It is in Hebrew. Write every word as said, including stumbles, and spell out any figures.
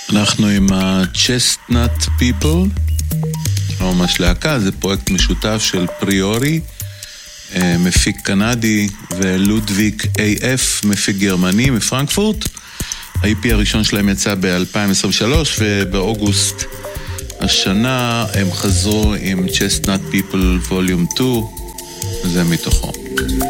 אנחנו עם ה-Chestnut People, לא ממש להקה, זה פרויקט משותף של פריורי, מפיק קנדי, ולודוויג איי אף, מפיק גרמני מפרנקפורט. ה-אי פי הראשון שלהם יצא ב-אלפיים עשרים ושלוש, ובאוגוסט השנה הם חזרו עם Chestnut People Volume שתיים, זה מתוכו.